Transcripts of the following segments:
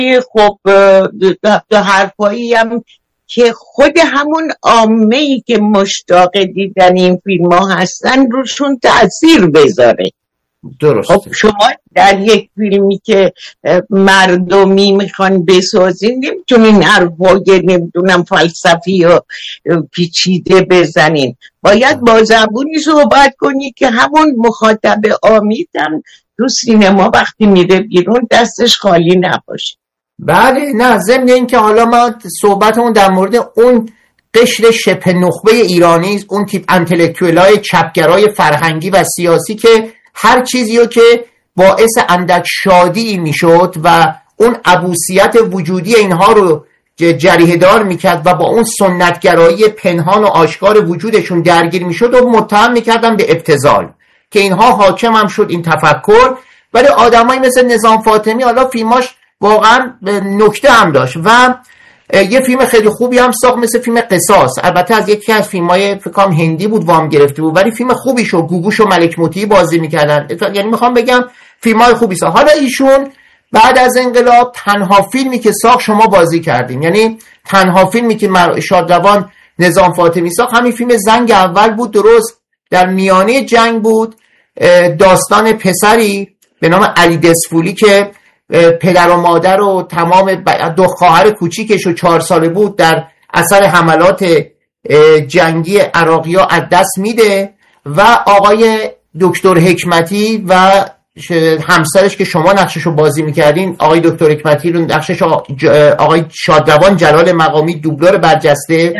خب دو حرفایی هم که خود همون عامه‌ای که مشتاق دیدن این فیلم ها هستن روشون تأثیر بذاره. درسته. خب شما در یک فیلمی که مردمی میخوان بسازین نمیتونین حرفای نمیدونم فلسفی و پیچیده بزنین، باید با زبونی صحبت کنی که همون مخاطب عامیدم تو سینما وقتی میره بیرون دستش خالی نباشه. بله، نه ضمن این که حالا ما صحبتمون در مورد اون قشر شبه نخبه ایرانی، اون تیپ انتلکتوئلای چپگرای فرهنگی و سیاسی که هر چیزیو که باعث اندک شادی میشد و اون عبوسیت وجودی اینها رو جریحه دار میکرد و با اون سنتگرایی پنهان و آشکار وجودشون درگیر میشد و متهم میکردن به ابتذال که اینها حاکم هم شد این تفکر. ولی آدمایی مثل نظام فاطمی حالا فیلماش واقعا نکته هم داشت و یه فیلم خیلی خوبی هم ساخت مثل فیلم قصاص، البته از یکی از فیلمای فکر کنم هندی بود وام گرفته بود، ولی فیلم خوبی شد. گوگوش و ملک موتی بازی میکردن، یعنی میخوام بگم فیلمای خوبی ساخت. حالا ایشون بعد از انقلاب تنها فیلمی که ساخت شما بازی کردیم، یعنی تنها فیلمی که شادروان نظام فاطمی ساخت همین فیلم زنگ اول بود، درست در میانه جنگ بود. داستان پسری به نام علی دسفولی که پدر و مادر و تمام دو خواهر کوچیکش و 4 ساله بود در اثر حملات جنگی عراقی‌ها از دست میده و آقای دکتر حکمتی و همسرش که شما نقششو بازی میکردین، آقای دکتر حکمتی رو نقشش آقای شادروان جلال مقامی دوبلور برجسته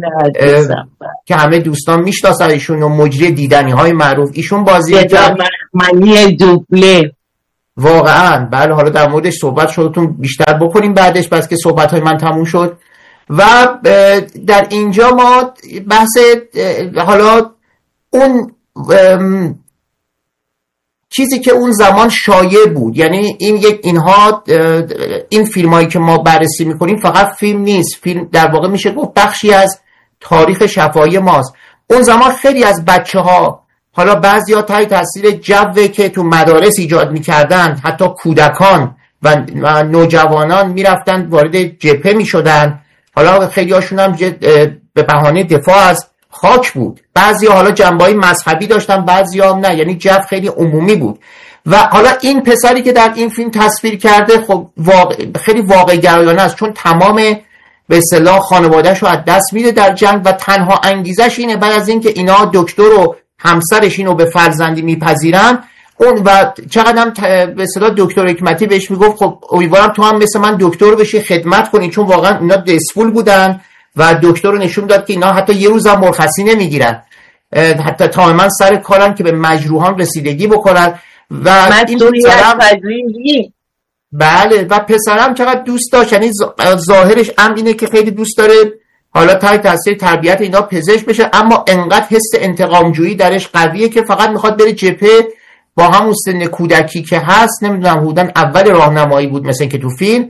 که همه دوستان میشناسن ایشون و مجری دیدنی های معروف ایشون بازی میکرد. منی دوبله واقعا. بله، حالا در موردش صحبت شدتون بیشتر بکنیم بعدش، بس که صحبت های من تموم شد. و در اینجا ما بحث حالا اون چیزی که اون زمان شایع بود، یعنی این فیلم هایی که ما بررسی میکنیم فقط فیلم نیست، فیلم در واقع میشه گفت بخشی از تاریخ شفاهی ماست. اون زمان خیلی از بچه ها، حالا بعضی ها تحت تاثیر جوی که تو مدارس ایجاد میکردن، حتی کودکان و نوجوانان میرفتن وارد جبهه میشدن. حالا خیلی هاشون هم به بهانه دفاع از خاک بود، بعضی ها حالا جنبه‌های مذهبی داشتن، بعضی ها نه، یعنی جو خیلی عمومی بود. و حالا این پسری که در این فیلم تصویر کرده خب خیلی واقع گرایانه است، چون تمام به اصطلاح خانواده‌اش رو از دست میده در جنگ و تنها انگیزش اینه بعد از اینکه اینا دکتر و همسرش اینو به فرزندی میپذیرن اون و چقدر هم به اصطلاح دکتر حکمتی بهش میگفت خب امیدوارم تو هم مثل من دکتر بشی خدمت کنی، چون واقعا اینا دسپول بودن و دکتر رو نشون داد که اینا حتی یه روز هم مرخصی نمیگیرن، حتی تماما سر کارن که به مجروحان رسیدگی بکنن. و این پسرم بله و پسرم چقدر دوست داشت، یعنی ظاهرش هم اینه که خیلی دوست داره حالا تحت تاثیر تربیت اینا پزشک بشه، اما انقدر حس انتقامجویی درش قویه که فقط میخواد بره جبهه با همون سن کودکی که هست. نمیدونم حدوداً اول راهنمایی بود مثلا که تو فیلم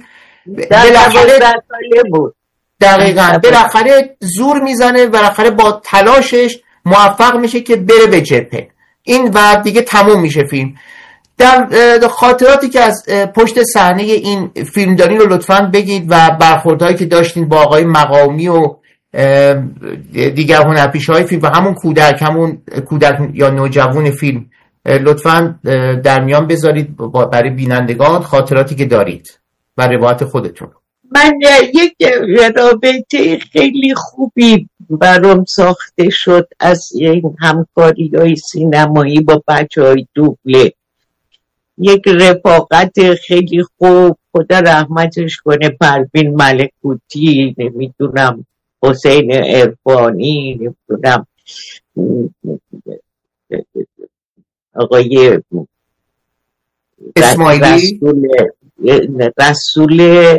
دقیقاً بالاخره زور میزنه، بالاخره با تلاشش موفق میشه که بره به جبهه. این و دیگه تموم میشه فیلم. در خاطراتی که از پشت صحنه این فیلم دارین رو لطفاً بگید و برخوردهایی که داشتین با آقای مقامی و دیگر هنرپیشه‌های فیلم و همون کودک یا نوجوان فیلم لطفاً در میان بذارید برای بینندگان خاطراتی که دارید و روایت خودتون. من یک رابطه خیلی خوبی برام ساخته شد از این همکاری‌های سینمایی با بچه‌های دوبله. یک رفاقت خیلی خوب، خدا رحمتش کنه، پروین ملکوتی، نمیدونم حسین عرفانی، نمیدونم آقای اسماعیلی رسول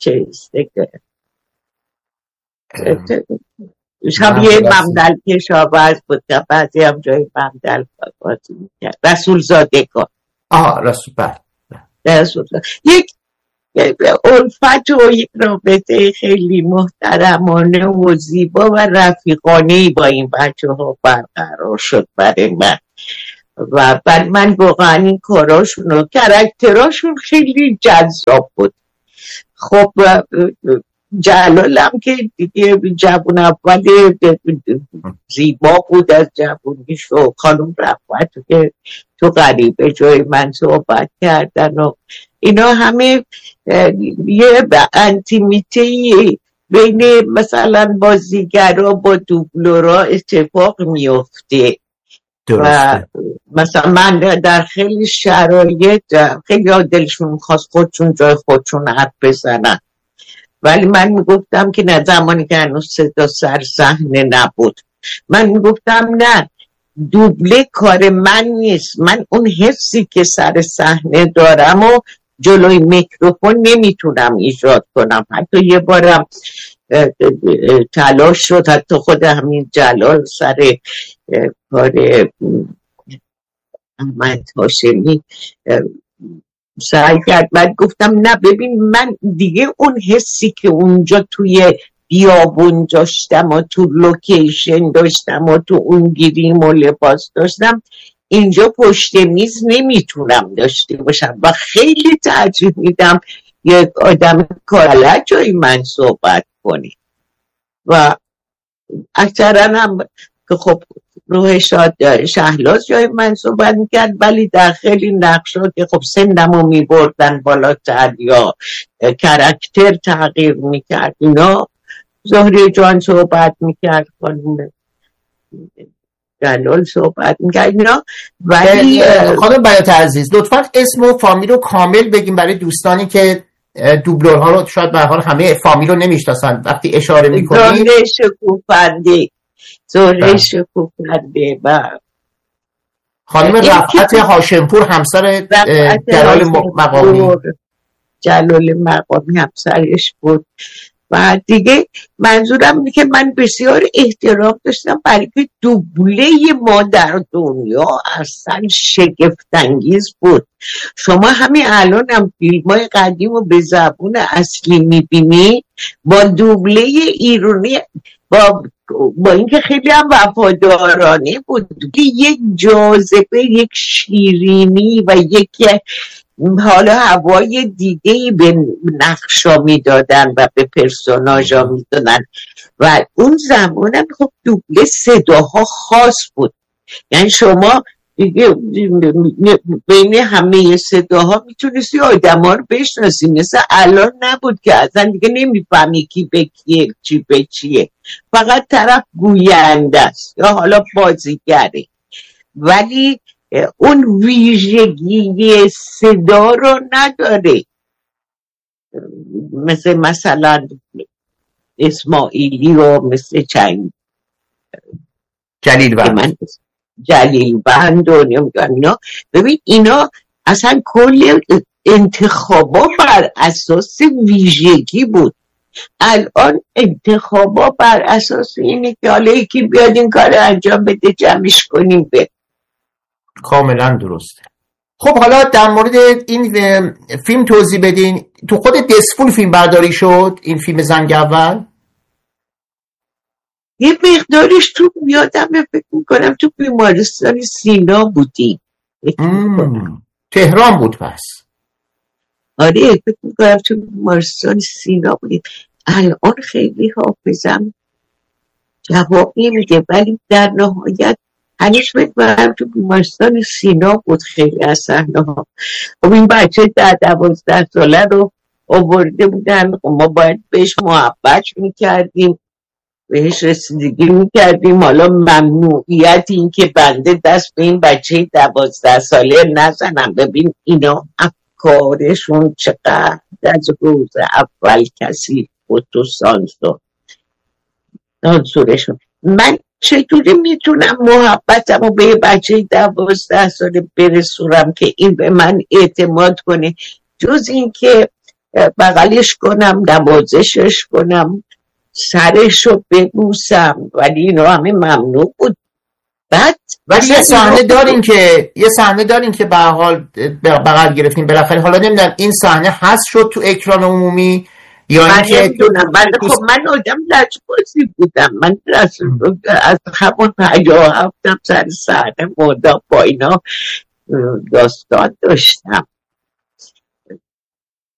هم یه ممدل کشاورز بود که بعضی هم جای ممدل بازی میکرد، رسول زادگان. رسول یک الفت و یک رابطه خیلی محترمانه و زیبا و رفیقانه‌ای با این بچه ها برقرار شد برای من و برای من واقعا این کاراشون و کرکتراشون خیلی جذاب بود. خب جلالم که دیگه جوون اول زیبا بود از جوونیش و خانم رفت که تو غریبه جای من صحبت کردن و اینا همه یه انتیمیته بین مثلا بازیگرا با دوبلورا اتفاق میفته. و مثلا من در خیلی شرایط خیلی دلشون خواست خودشون جای خودشون حرف بزنن، ولی من میگفتم که نه، زمانی که هنوز صدا سر صحنه نبود من میگفتم نه، دوبله کار من نیست، من اون حسی که سر صحنه دارم و جلوی میکروفون نمیتونم ایجاد کنم. حتی یه بارم تلاش شد، حتی خود همین جلال سر کار احمد هاشمی سعی کرد، بعد گفتم نه ببین، من دیگه اون حسی که اونجا توی بیابون داشتم و تو لوکیشن داشتم و تو اون گیریم و لباس داشتم اینجا پشت میز نمیتونم داشته باشم و خیلی ترجیح میدم یک آدم کارلت جای من صحبت کنه. و اکثرا هم که خب روح شهلاز جای من صحبت میکرد، ولی در خیلی نقشا که خب سندمو میبردن بالاتر یا کرکتر تغییر میکرد اینا زهره جان صحبت میکرد، جلال صحبت میکرد اینا. ولی خانم بیات عزیز لطفا اسم و فامیل رو کامل بگیم برای دوستانی که دوبلورها رو شاید به هر حال همه فامیل رو نمیشناسن. وقتی اشاره میکنید زهره شکوفنده و خانم رفعت هاشمپور همسر جلال مقامی همسرش بود. و دیگه منظورم اینه که من بسیار احترام داشتم برای که دوبله ما در دنیا اصلا شگفت‌انگیز بود. شما همین الان هم فیلم‌های قدیم رو به زبون اصلی میبینی با دوبله ایرانی، با اینکه خیلی هم وفادارانه بود، یک جاذبه، یک شیرینی و یک حالا هوای دیگه‌ای به نقشا میدادن و به پرسوناژا میدادن. و اون زمانم خب دوبله صداها خاص بود، یعنی شما دیگه بین همه صداها میتونستی آدم ها رو بشناسی، مثل الان نبود که اصلا دیگه نمیفهمی کی به کیه چی به چیه، فقط طرف گوینده است یا حالا بازیگره، ولی اون ویژگی صدا رو نداره. مثلا اسماعیلی و مثل جلیل بند و اینا. ببین اینا اصلا کل انتخابا بر اساس ویژگی بود. الان انتخابا بر اساس اینه که حالا یکی بیاد این کار انجام بده جمعش کنیم به. کاملا درسته. خب حالا در مورد این فیلم توضیح بدین. تو خود دسفول فیلم برداری شد این فیلم زنگ اول؟ یه مقدارش تو یادم فکر میکنم تو بیمارستان سینا بودیم. تهران بود پس؟ آره فکر میکنم تو بیمارستان سینا بودیم. الان خیلی حافظم جواب نمیده، ولی در نهایت هنوز میکنم تو بیمارستان سینا بود خیلی از صحنه ها. خب این بچه 12 ساله رو آورده بودن، ما باید بهش محبت میکردیم، بهش رسیدگی میکردیم. حالا ممنوعیت این که بنده دست به این بچه 12 ساله نزنم. ببین اینا افکارشون چقدر از روز اول کسی بود تو سانسورشون. من چطوری میتونم محبتم رو به بچه 12 ساله برسونم که این به من اعتماد کنه، جز این که بغلش کنم، نوازشش کنم، سرش رو ببوسم، ولی اینا همه ممنوع بود. بعد ولی یه صحنه دارین که به هر حال بغل گرفتیم بالاخره. حالا نمیدونم این صحنه هست شد تو اکران عمومی یا اینکه خب من آدم لجبازی بودم، من از همون 57 سر صحنه مدام با اینا داستان داشتم.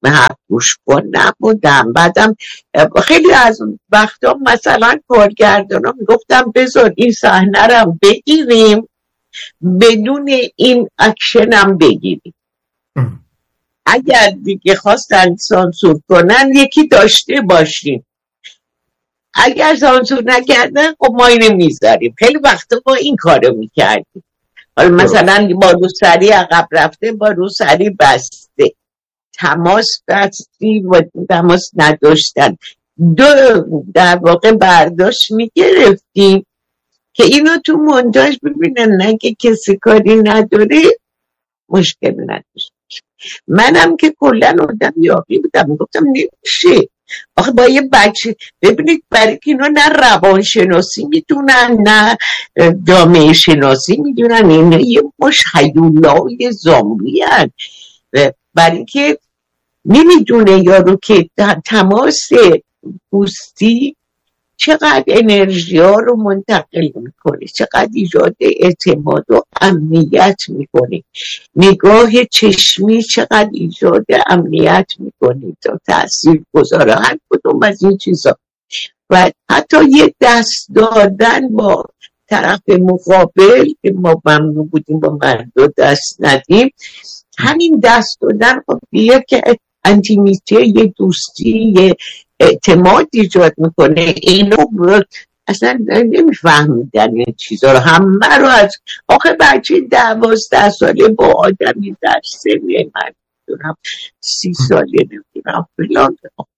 گوشبان نبودم. بعدم خیلی از وقتا مثلا کارگردانا میگفتم بذار این صحنه رو بگیریم بدون این اکشنم بگیریم، اگر دیگه خواستن سانسور کنن یکی داشته باشیم، اگر سانسور نکردن خب ما اینو میذاریم. خیلی وقتا ما این کارو میکردیم. حالا مثلا با روسری عقب رفته، با روسری بسته، تماس بستی و تماس نداشتن، دو در واقع برداشت میگرفتیم که اینو تو مونتاژ ببینن، نگه کسی کاری نداره مشکل نداشت. منم که کلن آدم یاقی بودم، میگفتم نمیشه آخه با یه بچه، ببینید برای که اینا نه روانشناسی میدونن نه جامعه شناسی میدونن، اینا یه مش هیولای زامبی هن، برای که نمیدونه یارو که تماس پوستی چقدر انرژی ها رو منتقل میکنه، چقدر ایجاد اعتماد و امنیت میکنه، نگاه چشمی چقدر ایجاد امنیت میکنه تا تأثیر گذاره هر کدوم از این چیزا. و حتی یه دست دادن با طرف مقابل که ما ممنون بودیم با مردو دست ندیم، همین دست دادن خب بیه که انتیمیته، یه دوستی، یه اعتماد ایجاد میکنه. اینو اصلا نمیفهمیدن این چیزا رو، همه رو از آخه بچه 12 ساله با آدمی در سنه من میدونم 30 ساله نمیدونم فلان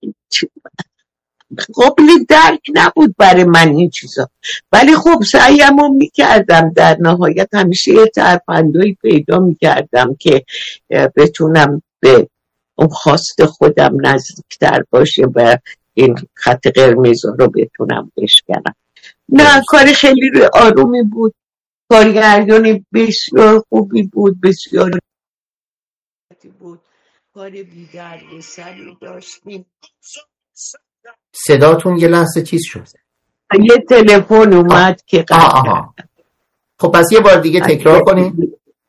قابل درک نبود برای من این چیزا، ولی خب سعیمو میکردم، در نهایت همیشه یه ترفندایی پیدا میکردم که بتونم به اون خواست خودم نزدیکتر باشه و این خط قرمز رو بتونم بشکنم. نه کار خیلی آرومی بود، کارگردان بسیار خوبی بود، بسیار بود، کار بی‌دردسری داشتیم. صداتون یه لحظه چیز شد، یه تلفن اومد که قطع. خب پس یه بار دیگه تکرار کنیم.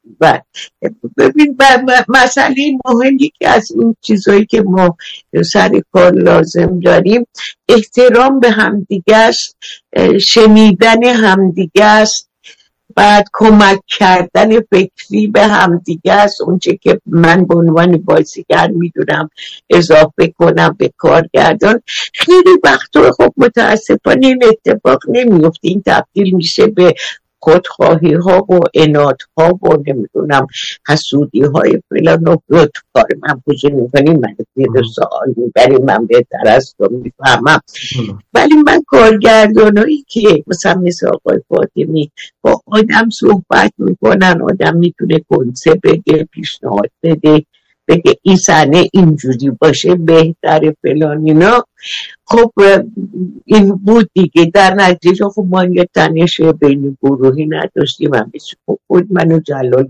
ببین مسئله مهمی که از این چیزایی که ما سر کار لازم داریم احترام به همدیگه است، شنیدن همدیگه است، بعد کمک کردن فکری به همدیگه است. اونچه که من به عنوان بازیگر میدونم اضافه کنم به کارگردان. خیلی وقتا خب متاسفانه این اتفاق نمیفته، این تبدیل میشه به خودخواهی ها و اناد ها و نمیدونم حسودی های فلان و تو کار من پوزه میکنی، من یه سوال میبری، من بهتر از تو میفهمم. ولی من کارگردانایی که مثل آقای فاطمی با آدم صحبت میکنن، آدم میتونه کنسه بده، پیشنهاد بده، بگه این صحنه اینجوری باشه بهتر فلان اینا. خب این بود دیگه. در نتیجه خب ما یه تنش بین گروهی نداشتیم، همیشه خوب بود. من و جلال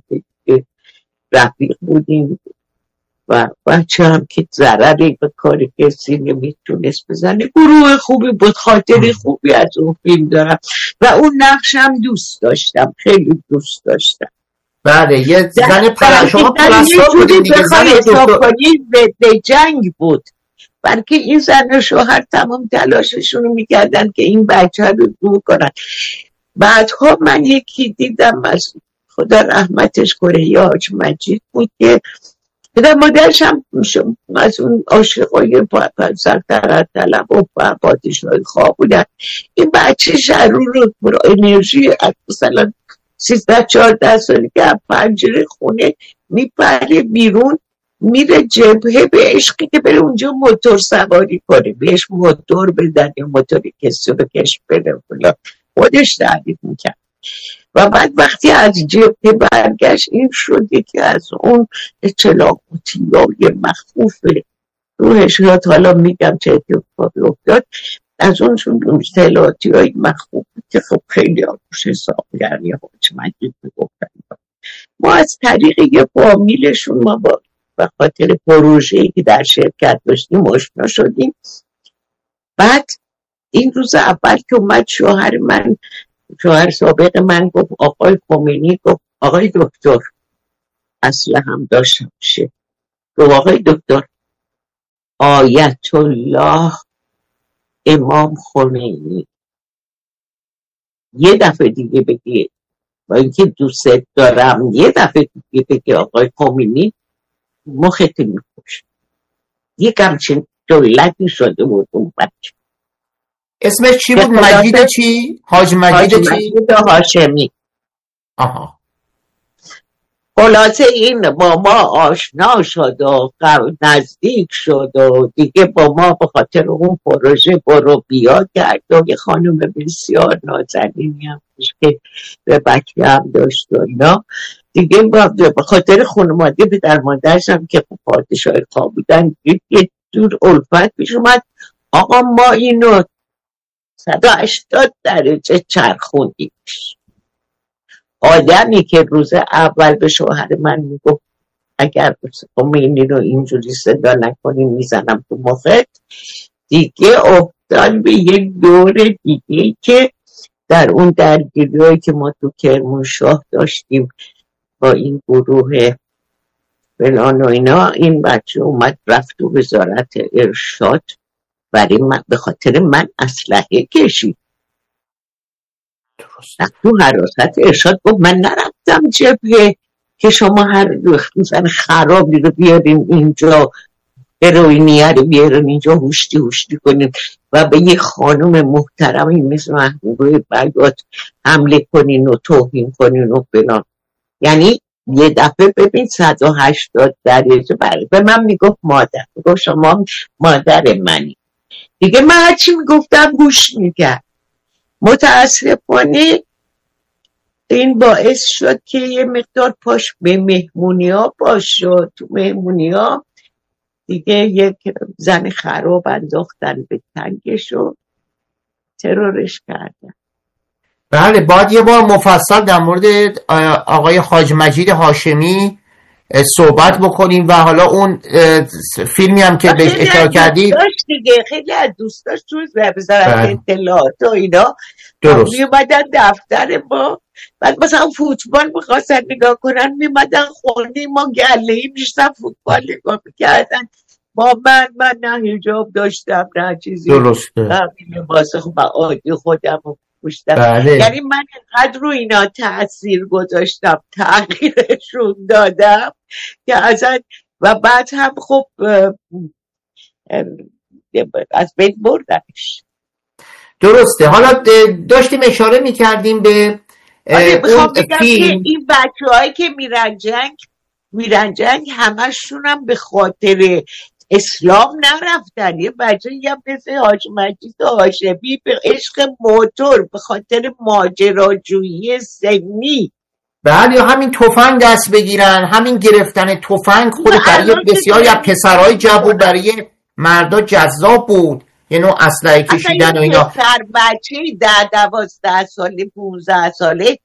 رفیق بودیم و بچه هم که ضرری به کار کسی نمیتونست بزنه. گروه خوبی بود، خاطر خوبی از اون فیلم دارم و اون نقشم دوست داشتم، خیلی دوست داشتم. بله یه زن شما پرستار بودید دیگه، زن به جنگ بود، بلکه این زن و شوهر تمام تلاششون رو میکردن که این بچه رو دور کنن. بعدها من یکی دیدم از خدا رحمتش کنه یا حاج مجید بود که پدر مادرش هم از اون عاشقای سلطنت طلب و پادشاهی خواه بودن. این بچه شرور رو انرژی مثلا 13-14 سالی که از پنجره خونه میپره بیرون، میره جبهه به عشقی که بره اونجا موتور سواری کنه، بهش موتور بدن یا موتوری کسی رو کشف بده، خودش تعریف میکرد. و بعد وقتی از جبهه برگشت این شده که از اون اطلاعاتی های مخفوف روحش را حالا میگم چه اتفاقی افتاد، از اون اطلاعاتی های مخفوف که خب خیلی آروش حسابگری حاج مجید میگفتن. ما از طریق یه فامیلشون ما با به خاطر پروژه‌ای که در شرکت داشتیم آشنا شدیم. بعد این روز اول که اومد شوهر سابق من گفت آقای خمینی، گفت آقای دکتر اصلا هم داشتم شه، گفت آقای دکتر آیت الله امام خمینی یه دفعه دیگه بگه با اینکه دوست دارم، یه دفعه دیگه بگه آقای خمینی، مخت میکشه. یه همچین دولتی شده بود اون بچه. اسمش چی بود؟ مجید چی؟ حاج مجید چی؟ مجید هاشمی. آها. خلاصه این با ما آشنا شد و نزدیک شد و دیگه با ما به خاطر اون پروژه برو بیا کرد و یه خانم بسیار نازنینی هم که به بچه هم داشت و اینا دیگه. به خاطر خانواده پدر مادرش هم که پادشاه خواه بودن یه دور الفت پیش اومد. آقا ما اینو 180 درجه چرخوندیمش. آدمی که روز اول به شوهر من میگفت اگر خمینی رو اینجوری صدا نکنیم میزنم تو مخت، دیگه افتاد به یک دور دیگه که در اون درگیری‌هایی که ما تو کرمانشاه داشتیم با این گروه فلان و اینا، این بچه اومد رفت تو وزارت ارشاد برای من، به خاطر من اسلحه کشید. تو حراست ارشاد گفت من نرفتم جبهه که شما هر مثلا خرابی رو بیارین اینجا، هروئینیه رو بیارین اینجا هوشتی کنین و به یه خانم محترمی مثل محبوبه بیات حمله کنین و توهین کنین و فلان. یعنی یه دفعه ببین 180 درجه به من میگفت مادر، میگفت شما مادر منی دیگه. من هرچی میگفتم گوش میکرد. متاسفانه این باعث شد که یه مقدار پاش به مهمونی ها باش شد. تو مهمونی ها دیگه یک زن خراب انداختن به تنگش و ترورش کردن. بله، باید یه بار مفصل در مورد آقای حاج مجید هاشمی صحبت بکنیم و حالا اون فیلمی هم که بهش اشاره کردی دیگه خیلی از دوستاش تو وزارت اطلاعات و اینا میومدن دفتر ما، بعد مثلا فوتبال میخواستن نگاه کنن میمدن خونه ما گله‌ای میشتن فوتبال نگاه میکردن. با من نه حجاب داشتم نه چیزی، درسته، لباس عادی خودم رو پوشتم. بله. یعنی من اینقدر رو اینا تأثیر گذاشتم، تغییرشون دادم که اصلا، و بعد هم خب از بین بردنش. درسته. حالا داشتیم اشاره میکردیم به میخوام بگم که این بچه‌هایی که میرن جنگ همشون هم به خاطر اسلام نرفتن. یه بچه یه مثل حاج مجید هاشمی به عشق موتور، به خاطر ماجراجویی سنی، بله، یا همین تفنگ دست بگیرن، همین گرفتن تفنگ خود برای بسیاری از پسرهای جوون برای مردا جذاب بود، یه نوع اسلحه کشیدن و اینا. پسر بچه 10-12 ساله 15 ساله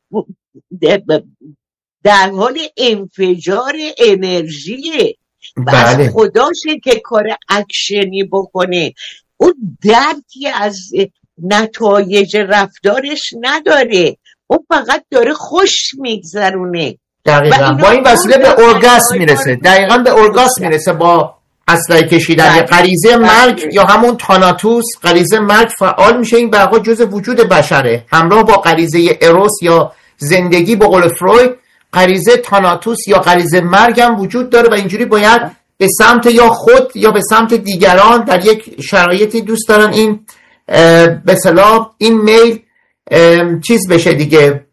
در حال انفجار انرژیه. بله. خداشه که کار اکشنی بکنه، اون درکی از نتایج رفتارش نداره، اون فقط داره خوش میگذرونه. دقیقا با این وسیله به ارگاسم میرسه. دقیقا به ارگاسم میرسه با اسلحه کشیدن. غریزه مرگ یا همون تاناتوس، غریزه مرگ فعال میشه. این برقا جز وجود بشره، همراه با غریزه اروس یا زندگی به قول فروید، غریزه تاناتوس یا غریزه مرگ هم وجود داره و اینجوری باید به سمت یا خود یا به سمت دیگران در یک شرایطی دوست دارن این به اصطلاح این میل چیز بشه دیگه،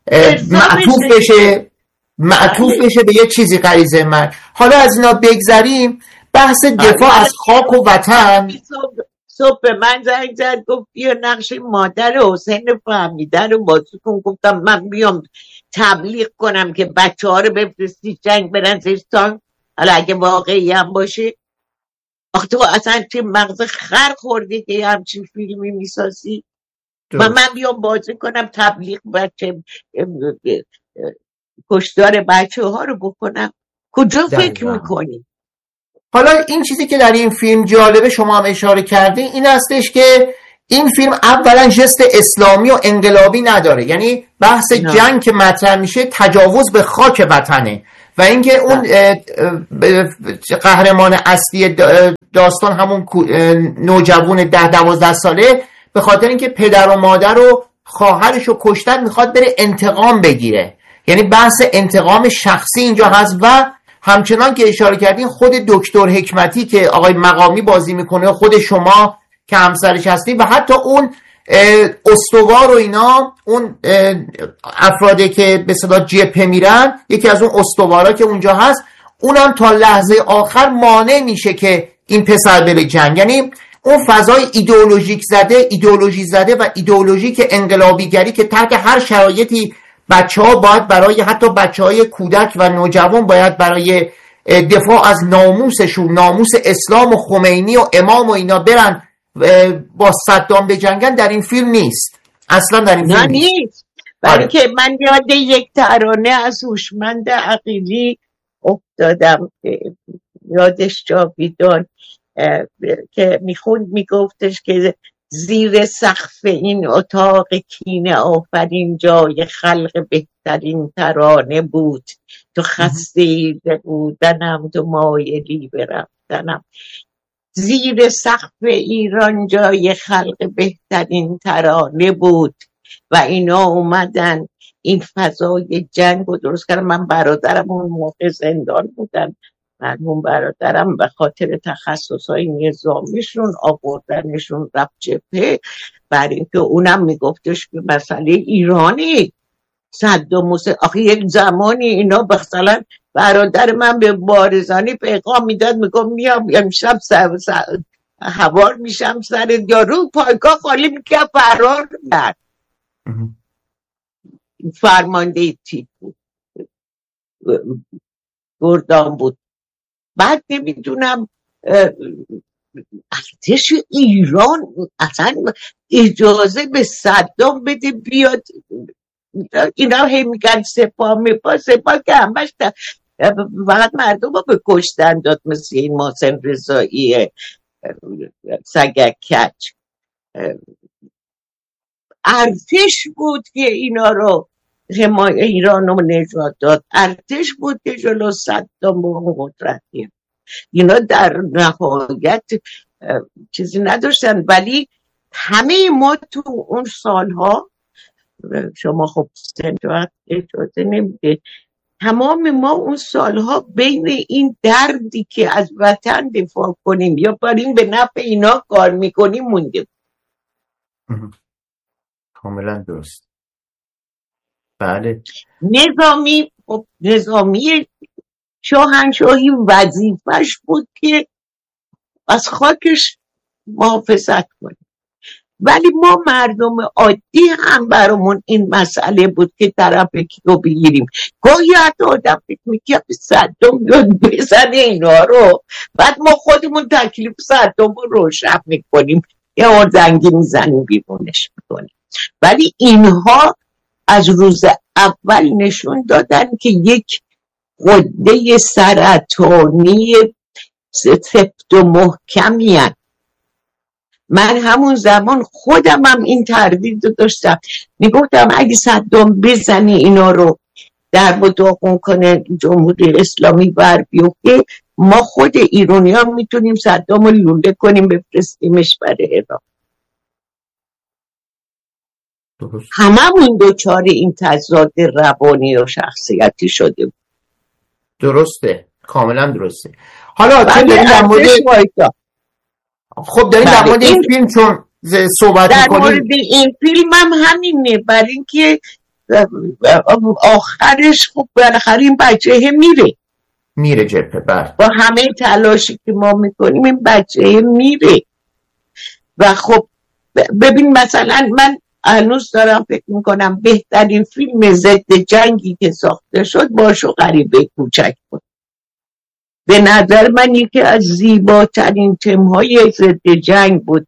معطوف بشه به یه چیزی، غریزه مرگ. حالا از اینا بگذریم، بحث دفاع از خاک و وطن. صبح به من زنگ زد گفت بیا نقش مادر حسین فهمیده رو بازی کن. گفتم من بیام تبلیغ کنم که بچه ها رو بفرستی جنگ برن زیستان؟ حالا اگه واقعی هم باشه، آخه تو اصلا چه مغز خر خوردی که همچین فیلمی میسازی؟ و من بیام بازی کنم تبلیغ بچه کشتار بچه ها رو بکنم؟ کجا فکر میکنی؟ حالا این چیزی که در این فیلم جالبه، شما هم اشاره کردین، این هستش که این فیلم اولا ژست اسلامی و انقلابی نداره. یعنی بحث جنگ که مطرح میشه تجاوز به خاک وطنه و اینکه اون قهرمان اصلی داستان همون نوجوان 10-12 ساله به خاطر اینکه پدر و مادر و خواهرش رو کشتن میخواد بره انتقام بگیره. یعنی بحث انتقام شخصی اینجا هست. و همچنان که اشاره کردین خود دکتر حکمتی که آقای مقامی بازی میکنه، خود شما که همسرش هستید و حتی اون استوار و اینا، اون افرادی که به صدا جبهه میرن، یکی از اون استوارا که اونجا هست، اونم تا لحظه آخر مانع میشه که این پسر بره جنگ. یعنی اون فضای ایدئولوژی زده و ایدئولوژیک انقلابیگری که تحت هر شرایطی بچه‌ها باید برای، حتی بچه‌های کودک و نوجوان باید برای دفاع از ناموسشون، ناموس اسلام و خمینی و امام و اینا برن با صدام بجنگن، در این فیلم نیست. اصلا در این فیلم نیست. برای که من یاد یک ترانه از هوشمند عقیلی افتادم، یادش جاویدان، که میگفتش که زیر سقف این اتاق کینه آفرین جای خلق بهترین ترانه بود، تو خسته بودنم تو مایلی برفتنم. زیر سقف ایران جای خلق بهترین ترانه بود و اینا اومدن این فضای جنگ رو درست کردن. من برادرم اون موقع زندان بودن، مرحوم برادرم به خاطر تخصصهای نظامیشون آوردنشون رفت جبهه، برای اینکه اونم میگفتش که مسئله ایرانی صدام حسین، آخه یک زمانی اینا مثلا برادر من به بارزانی پیغام میداد، میگم میام امشب هوار میشم سر یارو پایگاه خالی میکنم فرار کرد. فرمانده تیپ بود، گردان بود. بعد نمیدونم ارتش ایران اصلا اجازه به صدام بده بیاد، اینا هی میگن سپاه که همش فقط مردم رو به کشتن داد، مثل این محسن رضایی سگک کچ. ارتش بود که اینا رو ایران رو نجات داد، ارتش بود که جلو صدام قدرت گرفت. اینا در نهایت چیزی نداشتن، ولی همه ما تو اون سالها، شما خب سنجوات اجازه نمیده، تمام ما اون سالها بین این دردی که از وطن دفاع کنیم یا بریم به نفع اینا کار میکنیم مونده. کاملا درست. بله. نظامی شاهنشاهی وظیفش بود که از خاکش محافظت کنه، ولی ما مردم عادی هم برامون این مسئله بود که طرف کیو بگیریم. گاهی حتی آدم فکر میکنه صدام بیاد بزنه اینا رو، بعد ما خودمون تکلیف صدام رو روشن میکنیم، یه اردنگی میزنیم بیرونش میکنیم. ولی اینها از روز اول نشون دادن که یک غده سرطانی سفت و محکمی هست. من همون زمان خودم هم این تردید رو داشتم، میگفتم اگه صدام بزنه اینا رو در مداقون کنه جمهوری اسلامی بر بیفته، ما خود ایرانی ها میتونیم صدام رو لوله کنیم بفرستیمش برای عراق. هممون دوچار این تضاد روانی و شخصیتی شده بود. درسته، کاملا درسته. حالا چه داریم در مورد خب داریم در مورد این فیلم چون صحبت در میکنیم، مورد این فیلم هم همینه، برای اینکه آخرش خب بالاخره این بچه میره جبهه. بله. با همه تلاشی که ما میکنیم این بچه میره. و خب ببین مثلا من هنوز دارم فکر میکنم بهترین فیلم ضد جنگی که ساخته شد باشو غریبه کوچک بود. به نظر من یکی از زیباترین تمهای ضد جنگ بود.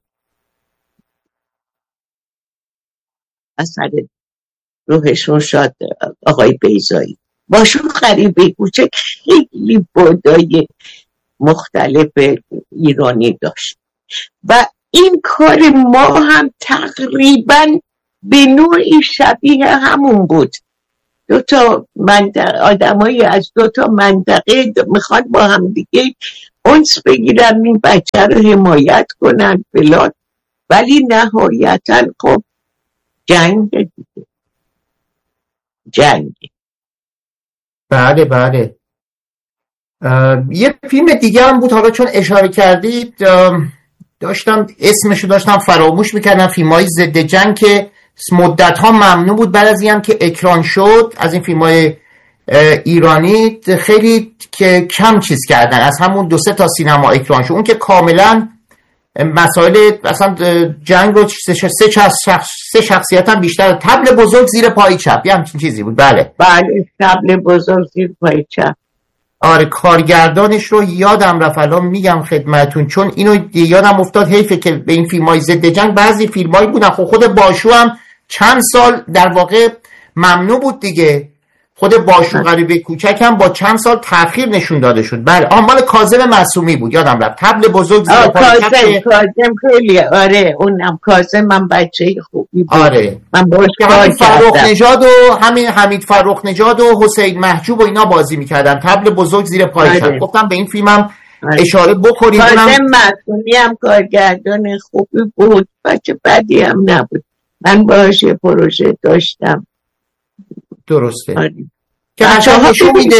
اثر روحشون شاد آقای بیضایی. باشو غریبه کوچک خیلی بودای مختلف ایرانی داشت و این کار ما هم تقریبا به نوعی شبیه همون بود. دو تا منطقه، آدمایی از دو تا منطقه میخواد با هم دیگه اونس بگیرن این بچه رو حمایت کنن فلان، ولی نهایتا خب جنگ دیگه، جنگ. بله بله. یه فیلم دیگه هم بود، حالا چون اشاره کردید داشتم اسمشو داشتم فراموش میکردم، فیلم‌های ضد جنگ که مدت‌ها ممنوع بود، بعد از این هم که اکران شد از این فیلم‌های ایرانی خیلی که کم چیز کردن، از همون 2-3 تا سینما اکران شد. اون که کاملا مسائل اصلا جنگ رو سه شخصیت هم بیشتر، طبل بزرگ زیر پای چپ یه همچین چیزی بود. بله بله طبل بزرگ زیر پای چپ. آره کارگردانش رو یادم رفت الان میگم خدمتون، چون اینو یادم افتاد حیفه که به این فیلم‌های ضد جنگ بعضی فیلم‌هایی بودن، خود باشو هم چند سال در واقع ممنوع بود دیگه، خود باشو غریبه کوچک هم با چند سال تأخیر نشون داده شد. بله مال کاظم معصومی بود یادم رفت، طبل بزرگ زیر پای چپ. کاظم خیلی آره اونم کاظم من بچه خوبی بود. آره من باش کار کردم. همین حمید فرخ نژاد و حسین محجوب و اینا بازی میکردن، طبل بزرگ زیر پای چپ. گفتم به این فیلمم اشاره بکنید. کاظم معصومی هم کارگردان خوبی بود، بچه بدی هم نبود، من باهاش پروژه داشتم. درسته آره. که قشنگ نشون میده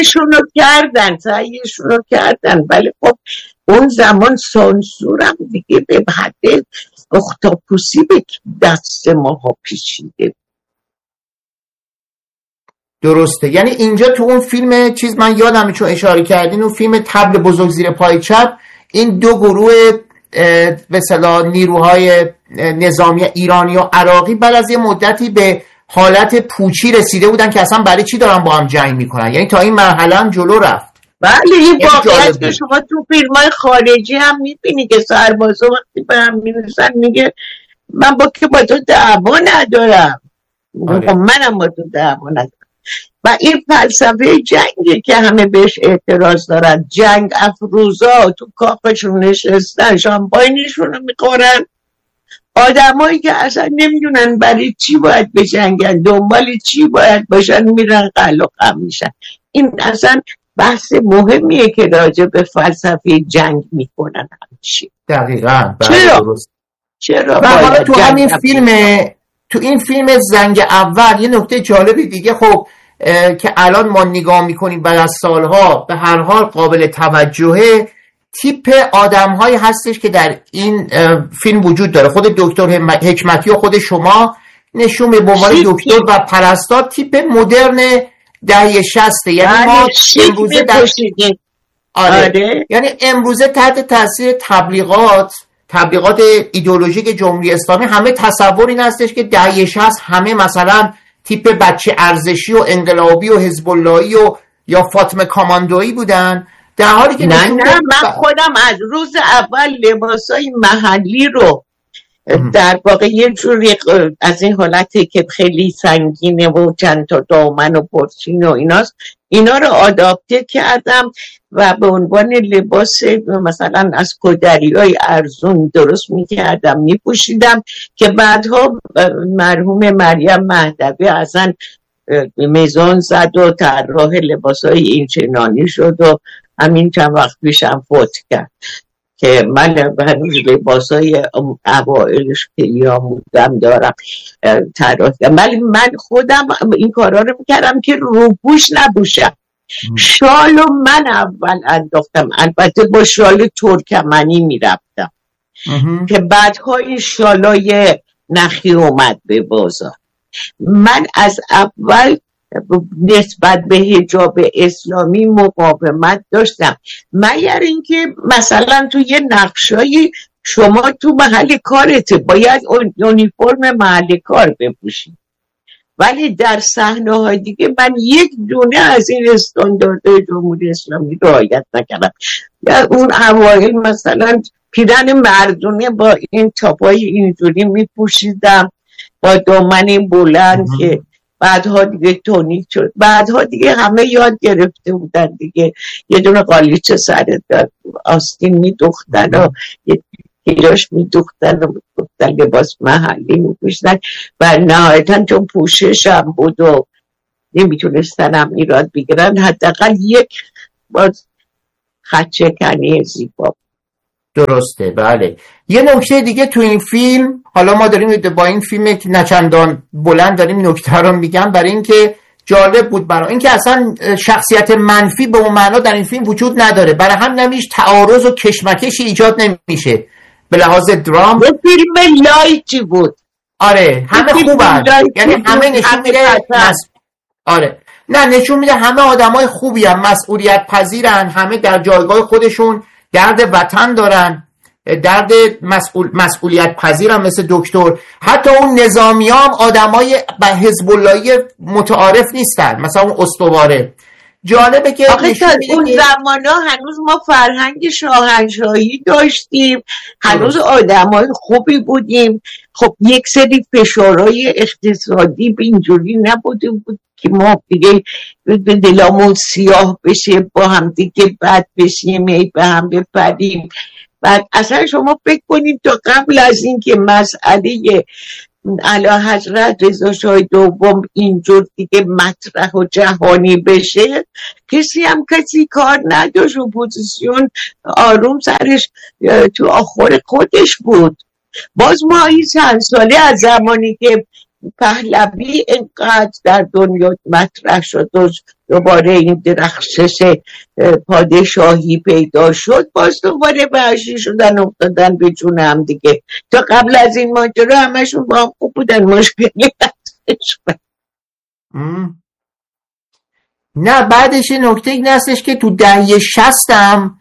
سعیشونو کردن ولی خب اون زمان سانسورم دیگه به حد اختاپوسی به دست ماها پیچیده. درسته، یعنی اینجا تو اون فیلم چیز من یادمه چون اشاره کردین، اون فیلم طبل بزرگ زیر پای چپ، این دو گروه به اصطلاح نیروهای نظامی ایرانی و عراقی بعد از یه مدتی به حالت پوچی رسیده بودن که اصلا برای چی دارن با هم جنگ میکنن، یعنی تا این مرحله هم جلو رفت. بله این واقعیت که شما تو فیلم‌های خارجی هم میبینی که سربازا وقتی به هم میرسن میگه من با تو دعوا ندارم. آره. منم با تو دعوا ندارم. و این فلسفه جنگی که همه بهش اعتراض دارن، جنگ افروزا تو کاخشون نشستن شامپاینشون رو میخورن، آدمایی که اصلا نمیدونن برای چی باید بجنگن، دنبال چی باید باشن، میرن قلق هم میشن. این اصلا بحث مهمیه که راجع به فلسفه جنگ میکنن همیشه. دقیقاً. چرا حالا تو همین تو این فیلم زنگ اول یه نکته جالب دیگه خب که الان ما نگاه میکنیم بعد از سالها به هر حال قابل توجهه، تیپ آدم‌هایی هستش که در این فیلم وجود داره. خود دکتر حکمتی و خود شما نشون به عنوان دکتر و پرستار تیپ مدرن دهه 60، یعنی ما امروزه یعنی امروزه تحت تاثیر تبلیغات ایدئولوژیک جمهوری اسلامی همه تصور این هستش که دهه 60 همه مثلا تیپ بچه ارزشی و انقلابی و حزب اللهی و یا فاطمه کاماندویی بودن، در حالی که نه من خودم از روز اول لباسای محلی رو در واقع یه جوری از این حالتی که خیلی سنگینه و چند تا دامن و پرچین و ایناست، اینا رو آداپته کردم و به عنوان لباس مثلا از کدریای ارزون درست میکردم میپوشیدم که بعدها مرحوم مریم مهدوی اصلا میزان زد و طراح لباسای این چنانی شد و همین چند وقت پیشم فوت کرد که من هنوز لباسای اوائلش که آمودم دارم طراح کردم، ولی من خودم این کارا رو میکردم که روپوش نبوشم. شالو من اول انداختم، البته با شال ترکمنی میرفتم که بعدها این شالای نخی اومد به بازار. من از اول نسبت به حجاب اسلامی مقاومت داشتم، مگر اینکه مثلا تو یه نقشایی شما تو محل کارت باید یونیفرم محل کار بپوشید، ولی در صحنه‌های دیگه من یک دونه از این استانداردهای جمهوری اسلامی رعایت نکردم. یا اون اوایل مثلا پیرن مردونه با این تاپای اینجوری میپوشیدم با دامن بلند که بعدها دیگه تونیک شد، بعدها دیگه همه یاد گرفته بودن دیگه، یه دونه قالیچه سر آستین میدوختن و یه پیراش میدوختن و میدوختن لباس محلی میپوشیدن و نهایتا چون پوشش هم بود و نمیتونستن هم ایراد بگیرن حداقل یک باز خدشکنی زیبا. درسته. بله. یه نکته دیگه تو این فیلم، حالا ما داریم با این فیلم که نچندان بلند داریم نکته رو میگم برای اینکه جالب بود برای اینکه اصلا شخصیت منفی به اون معنا در این فیلم وجود نداره، برای هم نمیشه تعارض و کشمکشی ایجاد نمیشه به لحاظ درام. یه فیلم لایتی بود. آره همه خوبن، یعنی همه نشون میده آره نه نشون میده همه آدمای خوبی هم، مسئولیت پذیرن، همه در جایگاه خودشون درد وطن دارن، درد مسئولیت پذیرن مثل دکتر. حتی اون نظامی هم آدمای به حزب اللهی متعارف نیستن، مثلا اون استواره. جالبه که آخه اون زمانا هنوز ما فرهنگ شاهنشاهی داشتیم، هنوز آدمای خوبی بودیم. خب یک سری فشارهای اقتصادی به اینجوری نبوده بود که ما دیگه دلمون سیاه بشه، با هم دیگه بد بشیم، به هم بپریم. بعد اصلا شما فکر کنید تا قبل از این که مسئله اعلیحضرت رضا شاه دوم اینجور دیگه مطرح و جهانی بشه، کسی کار نداشت، اپوزیسیون آروم سرش تو آخر خودش بود. باز ما این چند ساله از زمانی که پهلوی اینقدر در دنیا مطرح شد و دوباره این درخشش پادشاهی پیدا شد، باز دوباره وحشی شدن، افتادن به جون هم دیگه. تا قبل از این ماجرا همشون با هم خوب بودن، مشکلی نداشت. نه بعدش نکته این هستش که تو دهه 60 هم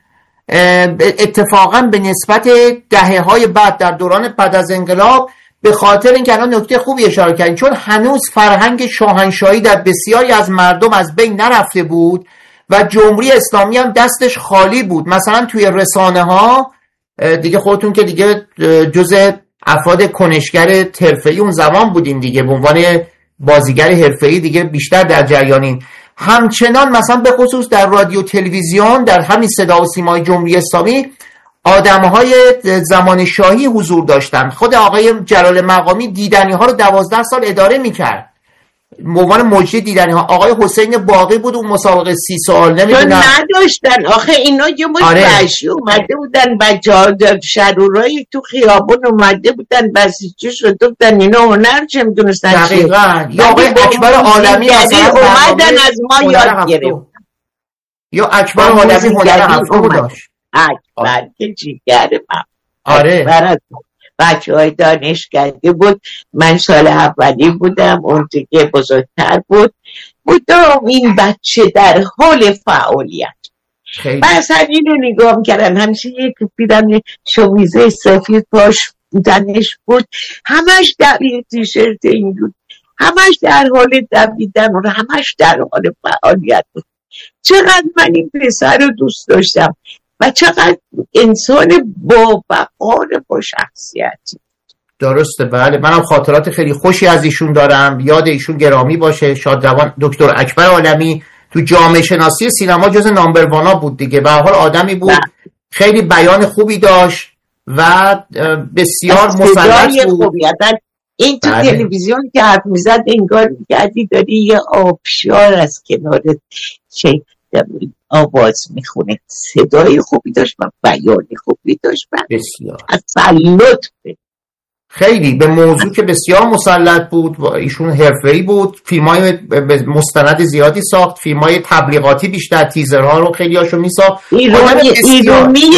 اتفاقا به نسبت دهه‌های بعد در دوران بعد از انقلاب، به خاطر اینکه الان نکته خوبی اشاره کردین، چون هنوز فرهنگ شاهنشاهی در بسیاری از مردم از بین نرفته بود و جمهوری اسلامی هم دستش خالی بود. مثلا توی رسانه ها دیگه خودتون که دیگه جزء افراد کنشگر حرفه‌ای اون زمان بودین دیگه، به عنوان بازیگر حرفه‌ای دیگه بیشتر در جریانین. همچنان مثلا به خصوص در رادیو تلویزیون، در همین صدا و سیمای جمهوری اسلامی آدم‌های زمان شاهی حضور داشتن. خود آقای جلال مقامی دیدنی ها رو 12 سال اداره میکرد، به عنوان مجری دیدنی ها. آقای حسین باقی بود اون مسابقه 30 سال نمیدونم نداشتن. آخه اینا یه مشتی اومده بودن، بچه‌ها شرورای تو خیابون اومده بودن، بسیجی شده بودن، اینا هنر چه میدونستن. دقیقاً. یا آقای اکبر عالمی مثلا اومدن از ما یاد گرفت. یا اکبر عالمی هنر هفت‌و داشت. اکبر که جیگر من. آره. بچه های دانشکده بود. من سال اولی بودم، اون دیگه بزرگتر بود. این بچه در حال فعالیت. من اصلا این رو نگاه میکردم، همیشه یک دیدم شمیزه سفید پاش دنش بود، همش در تیشرت این بود، همش در حال دویدن و همش در حال فعالیت بود. چقدر من این پسر رو دوست داشتم و چقدر انسان با وقار، با شخصیتی. درسته. بله منم خاطرات خیلی خوشی از ایشون دارم، یاد ایشون گرامی باشه. شادروان دکتر اکبر عالمی تو جامعه شناسی سینما جز نامبر وانا بود دیگه. به هر حال آدمی بود خیلی بیان خوبی داشت و بسیار مسلط بود. این تو تلویزیون که حرف میزد انگار میگردی داری یه آبشار از کنارت آواز میخونه. صدای خوبی داشت و بیان خوبی داشت. بسیار تسلط خیلی به موضوع که بسیار مسلط بود. ایشون حرفه‌ای بود، فیلم‌های مستند زیادی ساخت، فیلم‌های تبلیغاتی بیشتر، تیزرها رو خیلی هاشو میساخت. ایرونی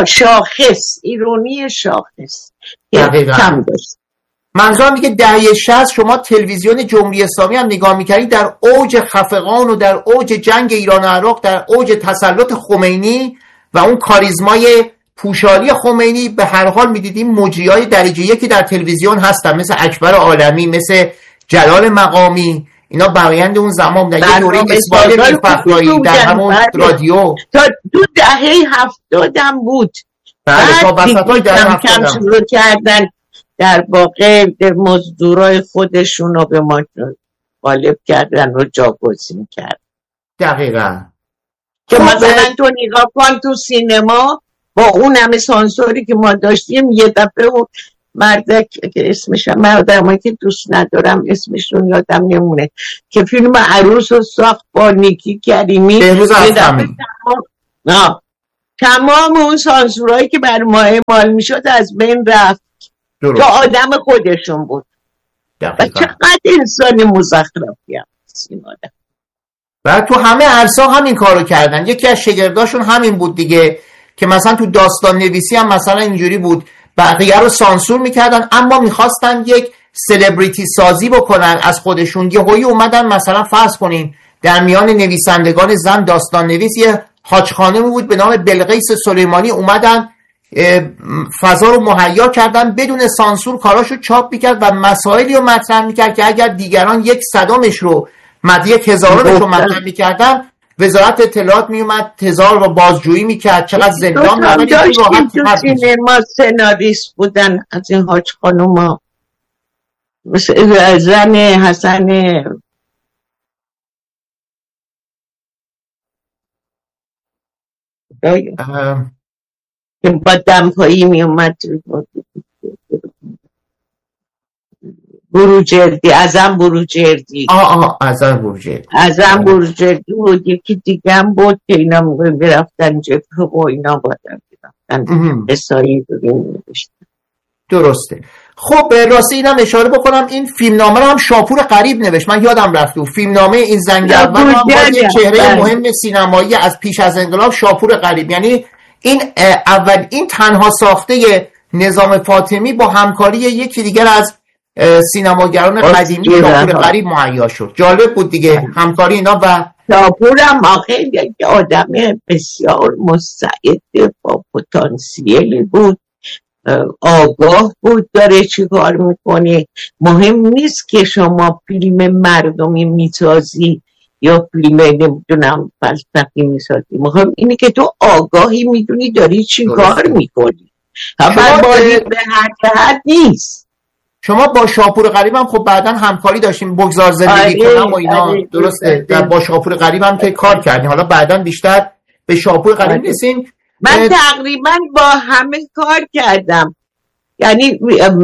شاخص کم داشت. منظورم میگه دهه 60 شما تلویزیون جمهوری اسلامی هم نگاه میکردید، در اوج خفقان و در اوج جنگ ایران و عراق، در اوج تسلط خمینی و اون کاریزمای پوشالی خمینی، به هر حال میدیدیم مجریای درجه یکی در تلویزیون هستن، مثل اکبر عالمی، مثل جلال مقامی. اینا برآیند اون زمان بودن. یه دوره اسماعیل میرفخرایی در همون رادیو تا دو دهه 70 هم بود. بله تا وسطای دهه 70 کم شروع کردن در واقع مزدورای خودشون رو به ما غالب کردن و جاگزین کرد. دقیقاً. که مثلا تو نگاه کن تو سینما با اون همه سانسوری که ما داشتیم، یه دفعه اون مردک که اسمش مردمایی که دوست ندارم اسمشون یادم نمونه، که فیلم عروس رو ساخت با نیکی کریمی، بهروز افخمی. تمام اون سانسورهایی که بر ما اعمال میشد از بین رفت. تا آدم خودشون بود. و چقدر انسان مزخرفی هست این آدم. و تو همه عرصه همین کارو کردن. یکی از شاگرداشون همین بود دیگه، که مثلا تو داستان نویسی هم مثلا اینجوری بود، بقیه رو سانسور میکردن اما میخواستن یک سلبریتی سازی بکنن از خودشون. یهویی اومدن مثلا فرض کنین در میان نویسندگان زن داستان نویس یه حاج خانمی بود به نام بلقیس سلیمانی، اومدن فضا رو مهیا کردن، بدون سانسور کاراشو چاپ میکرد و مسائلی رو مطرح میکرد که اگر دیگران 1/100 رو 1/1000 رو مطرح میکردن، وزارت اطلاعات میومد 1000 رو بازجویی میکرد، چقدر زندان می‌رفت. تو سینما سناریست بودن از این حاج خانوما، مثل زن حسن که با دمپایی می اومد، بروجردی، ازم بروجردی بود. یکی دیگه هم بود که اینا میرفتن جبهه و اینا بادن میرفتن اسایی ببین نوشتن. درسته. خب راستی اینم اشاره بکنم این فیلمنامه رو هم شاپور غریب نوشت، من یادم رفت. فیلمنامه این زنگ اول هم باز یک چهره مهم سینمایی از پیش از انقلاب شاپور غریب، یعنی این اول این تنها ساخته نظام فاطمی با همکاری یکی دیگر از سینماگران قدیمی شاپور غریب مهیا شد. جالب بود دیگه همکاری اینا. و شاپور هم آخه یک آدم بسیار مستعد با پتانسیلی بود، آگاه بود داره چی کار میکنه. مهم نیست که شما فیلم مردمی میسازی یا فیلم نمیدونم فلسفی میسازی، مهم اینه که تو آگاهی میدونی داری چی کار میکنی. خبر بازی به حد نیست. شما با شاپور غریب هم خب بعداً همکاری داشتیم، بگذار زندگی کنم و اینا. درسته. با شاپور غریب هم که کار کردیم، حالا بعداً بیشتر به شاپور غریب رسیم. من تقریبا با همه کار کردم، یعنی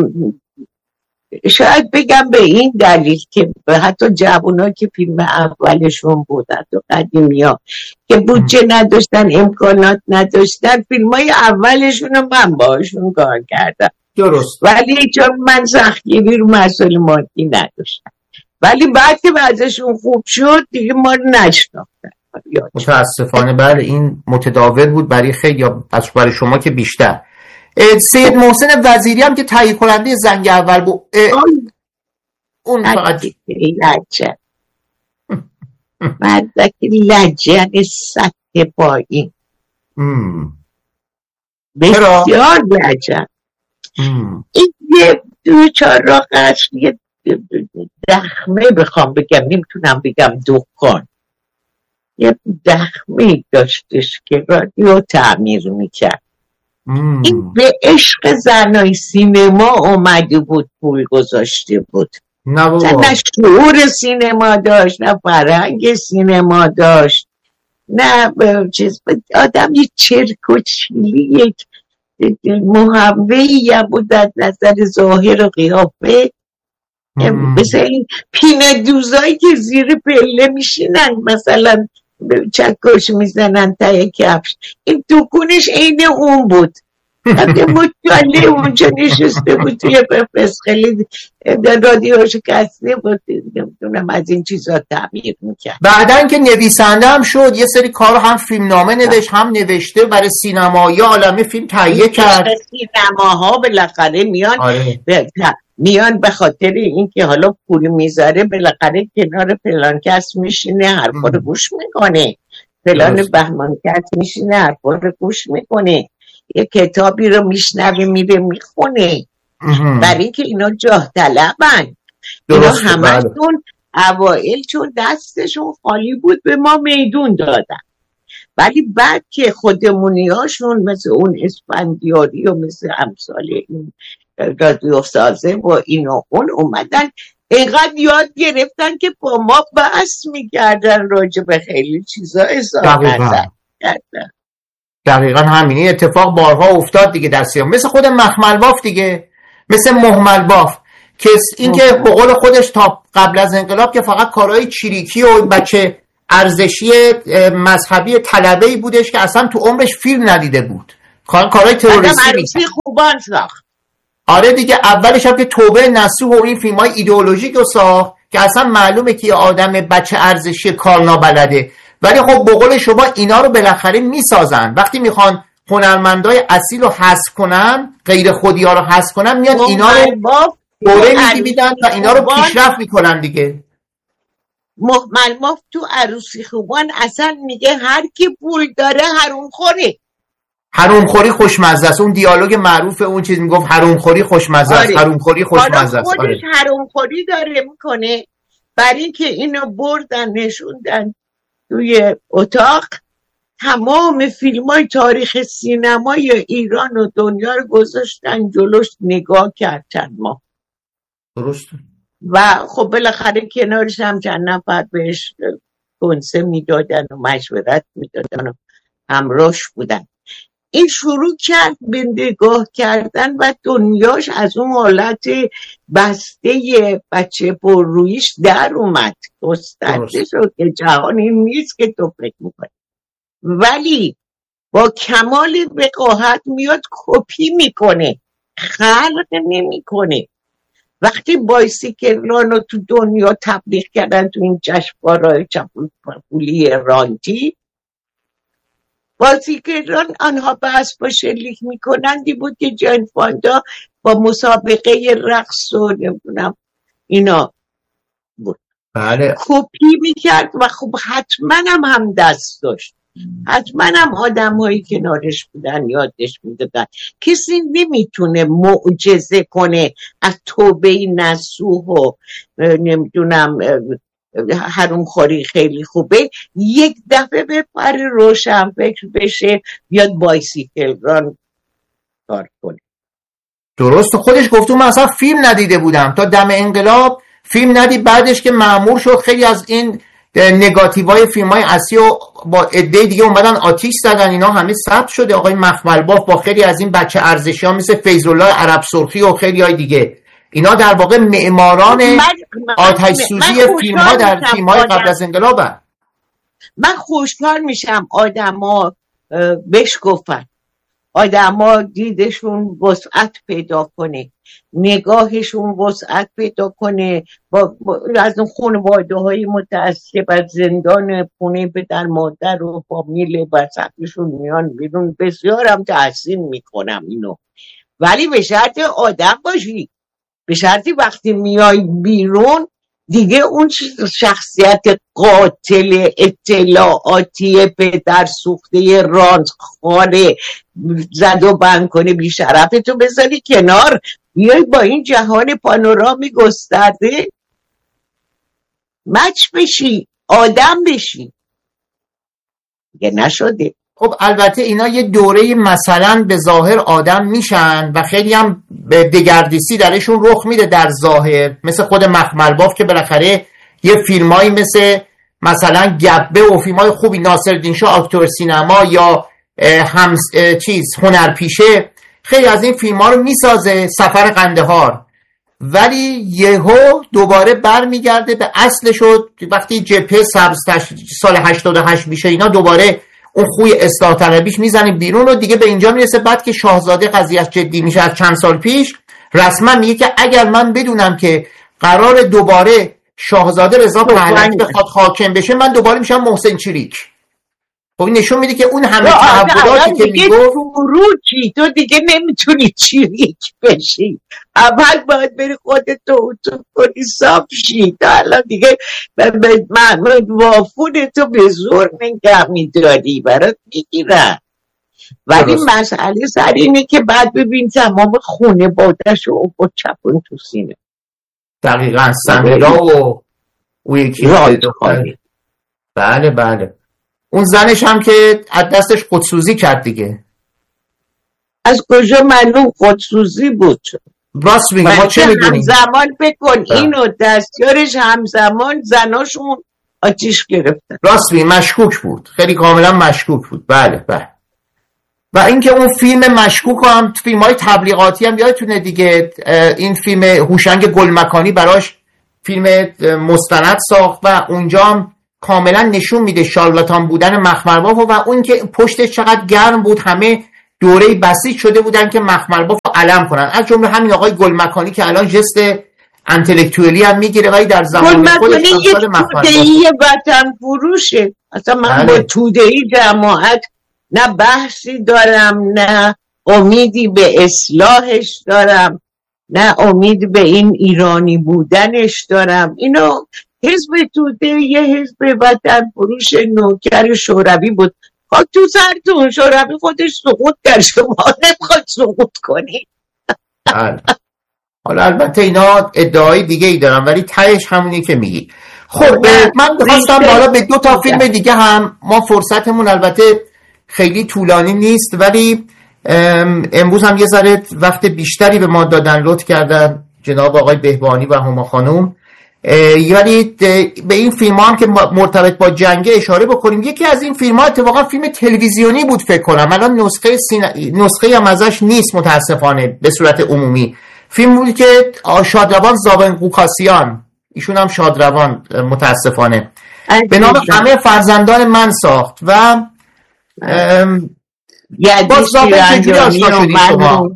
شاید بگم به این دلیل که حتی جوونا که فیلم اولشون بود، حتی قدیمی ها که بودجه نداشتن، امکانات نداشتن، فیلم های اولشون رو من باشون کار کردم. درست. ولی چون من سختگیری رو مسئله مادی نداشتم، ولی بعد که بعضشون خوب شد دیگه ما رو نشناختن. متاسفانه بله، این متداول بود برای خیلی، یا برای شما که بیشتر. سید محسن وزیری هم که تهیه کننده زنگ اول بود، اون فقط لجه مردک لجه سطح پایین، بسیار لجه. این یه 2-4 راه قصر، یه دخمه بخوام بگم، نمیتونم بگم دکان، یه دخمه داشتش که رادیو تعمیر میکرد. این به عشق زنای سینما اومده بود، پول گذاشته بود. نه شعور سینما داشت، نه فرهنگ سینما داشت، نه چیز. آدم یه چرک و چیلی، یک محوهی هم بود از نظر ظاهر و قیافه، مثل این پینه دوزایی که زیر پله میشینن مثلا چکش میزنن تای کفش، این دکونش عین اون بود. مجاله اونجا نشسته بود توی فسخلی رادیوش کسته بود، نمیدونم از این چیزا تعمیر میکرد. بعدن که نویسنده هم شد، یه سری کار هم فیلمنامه نوشت، هم نوشته برای سینمایی عالمی فیلم تهیه کرد. سینماها بالاخره میان میان به خاطر اینکه حالا پول میذاره، بالاخره کنار فلان کس میشینه حرفا رو گوش میکنه، فلان بهمان کس میشینه حرفا رو گوش میکنه، یه کتابی رو میشنوه میره میخونه، برای اینکه اینا جاه طلبن. اینا همشون اوائل چون دستشون خالی بود به ما میدون دادن، ولی بعد که خودمونی هاشون مثل اون اسفندیاری و مثل امثال این رادیو سازه و اینو اون اومدن، اینقدر یاد گرفتن که با ما بحث میکردن راجع به خیلی چیزا اضافه کردن. دقیقا همینی اتفاق بارها افتاد دیگه در سینما، مثل خود مخمل باف دیگه، مثل مهمل باف که این که به قول خودش تا قبل از انقلاب که فقط کارهای چریکی و بچه ارزشی مذهبی طلبه‌ای بودش که اصلا تو عمرش فیلم ندیده بود، کارهای تروریستی عروسی خوبان ساخت. آره دیگه، اولش هم که توبه نصوح و این فیلم‌های ایدئولوژیک رو ساخت که اصلا معلومه که یه آدم بچه ارزشی کار نابلده. ولی خب به قول شما اینا رو بالاخره میسازن، وقتی میخوان هنرمندای اصیل رو حذف کنن، غیر خودی‌ها رو حذف کنن، میاد اینا رو دوره میدن و اینا رو پیشرفت میکنن دیگه. ملموف تو عروسی خوبان اصلا میگه هر کی پول داره حروم خوره. حروم خوری خوشمزه است. اون دیالوگ معروف اون چیز میگفت حروم خوری خوشمزه است. آره. حروم خوری خوشمزه است. خودش حروم خوری داره میکنه، برای اینکه اینو بردن نشوندن توی اتاق، تمام فیلم‌های تاریخ سینمای ایران و دنیا رو گذاشتن جلوش نگاه کرد چند ماه. درسته. و خب بالاخره کنارش هم چند نفر بهش کنسه میدادن و مشورت میدادن و همراهش بودن. این شروع کرد به نگاه کردن و دنیاش از اون حالت بسته بچه پر رویش در اومد، گسترده شد که جهان این نیست که تو فکر میکنی. ولی با کمال وقاحت میاد کپی میکنه، خلق نمیکنه. وقتی بایسیکلان رو تو دنیا تبلیغ کردن تو این جشنواره‌های چپولی رانتی، بایسیکلان آنها بحث با شلیک میکنندی بود که جان فاندا با مسابقه رقص و نمیدونم اینا بود. بله. کپی میکرد و خب حتما هم دست داشت، حتما هم آدم هایی کنارش بودن یادش میدادن. کسی نمیتونه معجزه کنه از توبه نصوح و نمیدونم حروم خوری خیلی خوبه یک دفعه به پر روشن فکر بشه بیاد بایسیکل ران کار کنه. درست. خودش گفت من اصلا فیلم ندیده بودم تا دم انقلاب، فیلم ندید. بعدش که مأمور شد خیلی از این نگاتیوهای فیلم‌های اصلی و با عده دیگه اومدن آتیش زدن، اینا همه ثبت شده. آقای مخمل باف با خیلی از این بچه ارزشی‌ها مثل فیض‌الله عرب سرخی و خیلی های دیگه، اینا در واقع معماران آتش سوزی فیلم‌ها در فیلم‌های قبل از انقلاب هست. من خوشحال میشم آدما بهش گفتن، آدما دیدشون وسعت پیدا کنه، نگاهشون وسعت پیدا کنه، با از اون خانواده‌های متعصب از زندان پونه پدر مادر و فامیل وسطشون میان بیرون. بسیارم تحسین میکنم اینو، ولی به شرط آدم باشی، به شرطی وقتی میای بیرون دیگه اون شخصیت قاتل اطلاعاتی پدر سوخته رانتخواره زد و بند کنه بی شرفتو بذاری کنار، بیای با این جهان پانورامی گسترده مچ بشی، آدم بشی. دیگه نشده. خب البته اینا یه دوره مثلا به ظاهر آدم میشن و خیلی هم دگردیسی درشون رخ میده در ظاهر، مثل خود مخمل باف که بالاخره یه فیلمایی مثلا گبه و فیلمای خوبی، ناصرالدین شاه آکتور سینما یا هنرپیشه، خیلی از این فیلم‌ها رو میسازه، سفر قندهار، ولی یهو دوباره برمیگرده به اصلش. وقتی جبهه سبز سال 88 میشه اینا دوباره اون خوی اصلاح طلبیش میزنه بیرون و دیگه به اینجا میرسه. بعد که شاهزاده قضیهش جدی میشه از چند سال پیش، رسما میگه که اگر من بدونم که قرار دوباره شاهزاده رضا پهلوی بخواد حاکم بشه، من دوباره میشم محسن چریک. خب این نشون میده که اون همه تحولاتی که میگفت تو دیگه نمیتونی چریک بشی، اول باید بری خودتو کنی صاف شی، تا الان دیگه محمد وافون تو به زور نگه میداری برات میگیرن. ولی مسئله سر اینه که بعد ببین تمام خونه بادش رو با چپون تو سینه. دقیقا سمیرا و یکی بله اون زنش هم که از دستش خودسوزی کرد دیگه. از کجا معلوم خودسوزی بود؟ راست میگه، ما چه میدونیم؟ همزمان بکن اینو دستیارش همزمان زناشون آتیش گرفتن. راست میگه، مشکوک بود، خیلی کاملا مشکوک بود. بله. و اینکه اون فیلم مشکوک هم فیلم‌های تبلیغاتی هم یادتونه دیگه، این فیلم هوشنگ گلمکانی براش فیلم مستند ساخت و اونجا هم کاملا نشون میده شارلاتان بودن مخملباف و اون که پشتش چقدر گرم بود. همه دوره بسیج شده بودن که مخملباف رو علم کنن، از جمله همین آقای گلمکانی که الان جست انتلکتوالی هم میگیره ولی در زمان خودش امثال مخملباف وطن فروشه. اصلا من با توده‌ای جماعت نه بحثی دارم، نه امیدی به اصلاحش دارم، نه امید به این ایرانی بودنش دارم. اینو حزب توده یه حزب وطن فروش نوکر شوروی بود. خاک تو سرتون، شوروی خودش سقوط کرد، شما نمیخواد سقوط کنی. حالا البته اینا ادعای دیگه ای دارم ولی تهش همونی که میگی. خب من خواستم بالا به 2 تا فیلم دیگه هم، ما فرصتمون البته خیلی طولانی نیست ولی امروز هم یه ذره وقت بیشتری به ما دادن، لطف کردن جناب آقای بهبانی و هما خانم. یعنی به این فیلم هم که مرتبط با جنگ اشاره بکنیم. یکی از این فیلم ها اتفاقا فیلم تلویزیونی بود فکر کنم، الان نسخه هم ازش نیست متاسفانه به صورت عمومی. فیلم بود که شادروان زاون قوکاسیان، ایشون هم شادروان متاسفانه، به نام همه فرزندان من ساخت و باز زاون چجوری آشنا شدید شما؟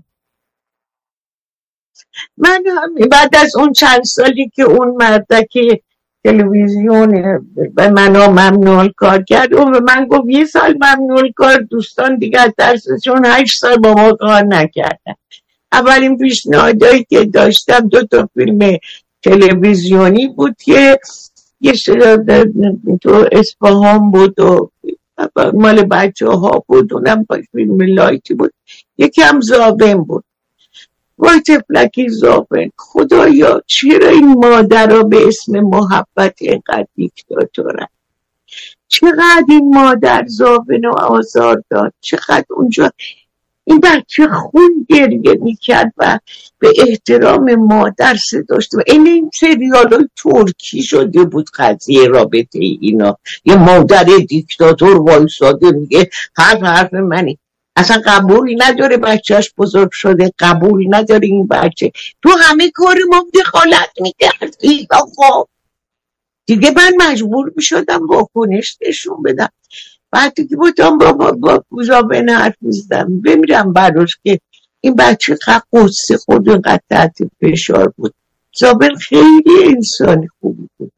من بعد از اون چند سالی که اون مردک تلویزیون به من ممنوع کار کرد، اون به من گفت 1 سال ممنوع کار، دوستان دیگه از ترسشون 8 سال با ما کار نکردن. اولین پیشنهادایی که داشتم 2 تا فیلم تلویزیونی بود که یه تو اصفهان بود و مال بچه ها بود، اونم فیلم لایتی بود. یکی هم زاون بود. وای تفلکی زاون، خدایا چرا این مادر به اسم محبت اینقدر دیکتاتورن؟ چقدر این مادر زاون رو آزار داد، چقدر اونجا این بچه خون گریه میکرد و به احترام مادر صداش. و این سریال ترکی شده بود قضیه رابطه اینا. یه مادر دیکتاتور وایساده میگه حرف منی. اصلا قبول نداره بچهش بزرگ شده، قبول نداره این بچه تو همه کار ما دخالت میکرد. آقا دیگه من مجبور میشدم واکنش نشون بدم. بعد دیگه بودم با زاون حرف میزدم بمیرم براش که این بچه قصه خود اینقدر تحت فشار بود. زاون خیلی انسان خوبی بود.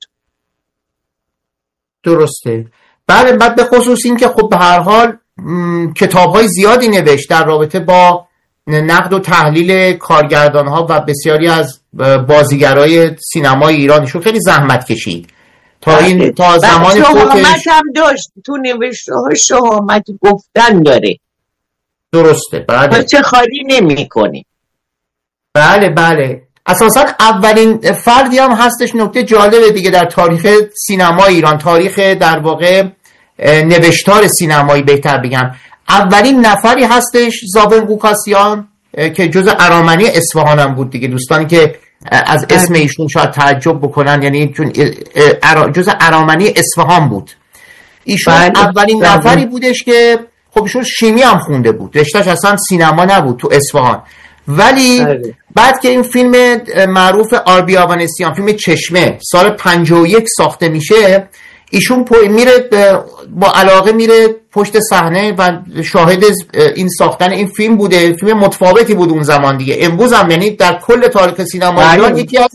درسته. بله، بعد به خصوص این که خب به هر حال کتاب‌های زیادی نوشت در رابطه با نقد و تحلیل کارگردان‌ها و بسیاری از بازیگرای سینمای ایرانیشون خیلی زحمت کشید تا زمان فوتش هم داشت. تو نوشته‌ها شهامت گفتن داره. درسته. بله. چه خالی نمی‌کنه. بله. اساساً اولین فردی هم هستش، نکته جالبه دیگه، در تاریخ سینمای ایران، تاریخ در واقع نوشتار سینمایی بهتر بگم، اولین نفری هستش زاون قوکاسیان که جزء ارامنی اصفهان هم بود دیگه. دوستانی که از اسم ایشون شاید تعجب بکنن، یعنی چون جزء ارامنی اصفهان بود. ایشون اولین نفری بودش که خب ایشون شیمی هم خونده بود، رشتهش اصلا سینما نبود تو اصفهان. ولی بعد که این فیلم معروف آربی آوانسیان، فیلم چشمه، سال 51 ساخته میشه، ایشون میره با علاقه میره پشت صحنه و شاهد این ساختن این فیلم بوده. فیلم متفاوتی بود اون زمان دیگه. امروز هم یعنی در کل تاریخ سینما ایران یکی از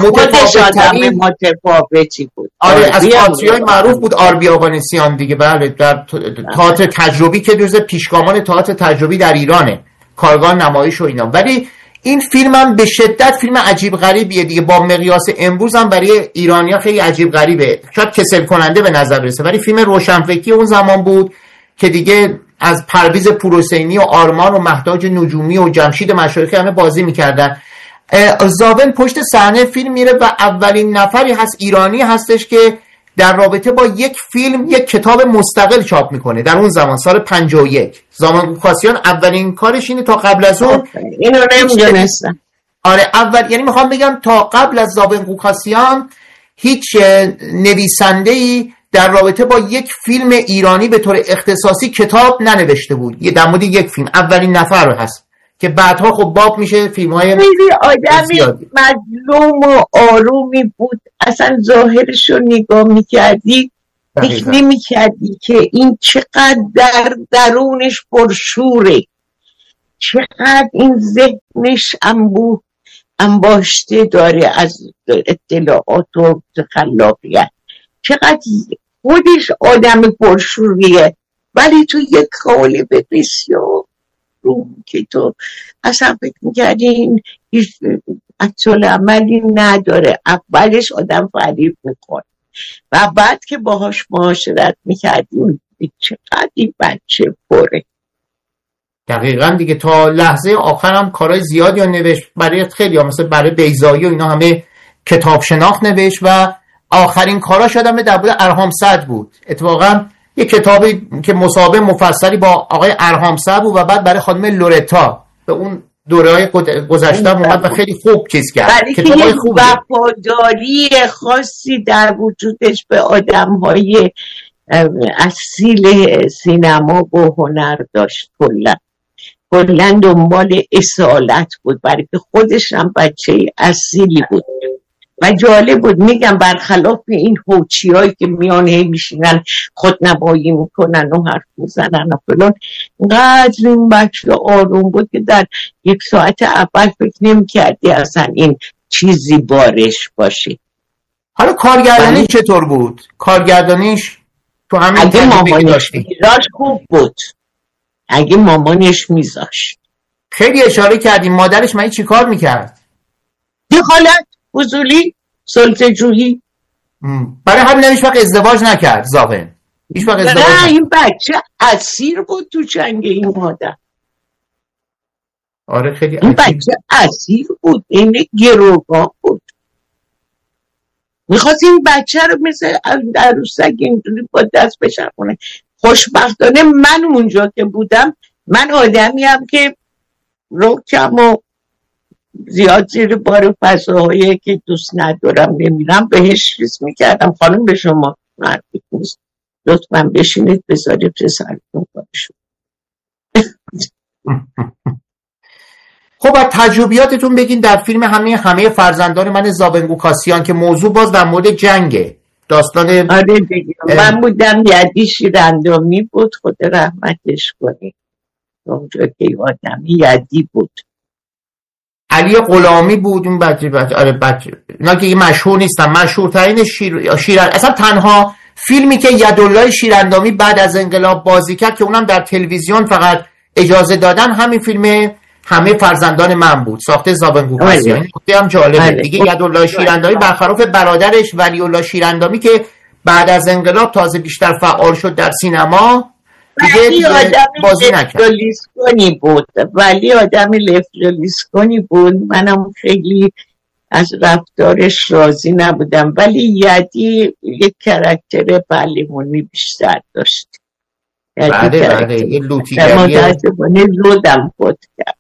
متفاوتی بود. از تئاترهای معروف بود آربی آوانسیان دیگه. بله، در تئاتر تجربی که جزو پیشگامان تئاتر تجربی در ایرانه، کارگاه نمایش و اینا. ولی این فیلم هم به شدت فیلم عجیب غریبیه دیگه. با مقیاس امروز هم برای ایرانی‌ها خیلی عجیب غریبه، شاید کسل کننده به نظر برسه، ولی فیلم روشنفکری اون زمان بود که دیگه از پرویز پورحسینی و آرمان و مهداج نجومی و جمشید مشایخی همه بازی میکردن. زاون پشت صحنه فیلم میره و اولین نفری هست ایرانی هستش که در رابطه با یک فیلم یک کتاب مستقل چاپ میکنه. در اون زمان سال 51 زاون قوکاسیان اولین کارش اینه. تا قبل از اون اینو نمیدونستم. یعنی میخوام بگم تا قبل از زاون قوکاسیان هیچ نویسنده‌ای در رابطه با یک فیلم ایرانی به طور اختصاصی کتاب ننوشته بود. یه در مورد یک فیلم اولین نفر هست که بعدها خب باب میشه فیلم‌های خیلی آدمی مظلوم و آرومی بود. اصلا ظاهرش رو نگاه میکردی فکر نمی کردی که این چقدر در درونش پرشوره، چقدر این ذهنش انباشته داره از اطلاعات و خلاقیت، چقدر خودش آدم پرشوریه، ولی تو یک قالب بسیار روم که تو اصلا فکر میکردی این هیچ عکس‌ال عملی نداره. اولش آدم فریب میکنه و بعد که باهاش معاشرت میکردیم چقدر این بچه پره. دقیقا دیگه تا لحظه آخر هم کارهای زیادی رو نوشت برای خیلی ها، مثل برای بیضایی و اینا همه کتاب شناخت نوشت و آخرین کاراش یادمه در بود ارهامصد بود. اتفاقا یه کتابی که مصاحبه مفصلی با آقای ارهامصد بود و بعد برای خانم لورتا به اون دوره‌های گذشته اومد و خیلی خوب چیز کرد. برای که یک وفاداری خاصی در وجودش به آدم‌های اصیل سینما و هنر داشت. کلا دنبال اصالت بود، برای که خودش هم بچه اصیلی بود و جالب بود. میگم برخلاف این هوچیایی که میانه میشینن خودنمایی میکنن و حرف میزنن و فلان، اینقدر این بچه آروم بود که در یک ساعت اول فکر نمیکردی اصلا این چیزی بارش باشه. حالا کارگردانی چطور بود؟ کارگردانیش تو همین اگه مامانش میذاشت خوب بود، اگه مامانش میذاشت. خیلی اشاره کردیم مادرش من چی کار میکرد؟ دخالت فضولی، سلطه جویی. برای همین هیچ وقت ازدواج نکرد زاغن. هیچ وقت ازدواج نه، این بچه اسیر بود تو جنگ این مادر. آره خیلی این بچه اسیر بود، این گروگان بود. میخواست این بچه رو مثل عروسک اینجوری با دست بچرخونه. خوشبختانه من اونجا که بودم، من آدمی هم که رکم و زیاد زیر بار فضاهایی که دوست ندارم نمیرم بهش ریز میکردم. خانم به شما مربوط نیست، لطفاً بشینید بذارید پسرتون کارشون. خب از تجربیاتتون بگین در فیلم همه فرزندان من زاونگو کاسیان که موضوع باز در مورد جنگه، داستان. آره دیگه من بودم، یدی شیراندامی بود، خود رحمتش کنی، اونجا که آدمی یدی بود. علی غلامی بود اون بچه. آره بچه اینا که مشهور نیستن، مشهورترین اصلا تنها فیلمی که یدالله شیراندامی بعد از انقلاب بازی کرد که اونم در تلویزیون فقط اجازه دادن، همین فیلم همه فرزندان من بود، ساخته زاونگو کاسیان. هم جالبه دیگه. یدالله شیراندامی برخلاف برادرش ولی الله شیراندامی که بعد از انقلاب تازه بیشتر فعال شد در سینما، دیگه بازی نکرد. ولی آدم لفلولیسکونی بود. منم خیلی از رفتارش راضی نبودم، ولی یدی یک کرکتر پهلوانی بیشتر داشت. بله یه لوتیگریه. متاسفانه زودم خود کرد.